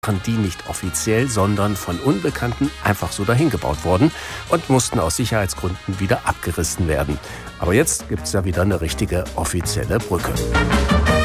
die nicht offiziell, sondern von Unbekannten einfach so dahin gebaut wurden und mussten aus Sicherheitsgründen wieder abgerissen werden. Aber jetzt gibt es ja wieder eine richtige offizielle Brücke.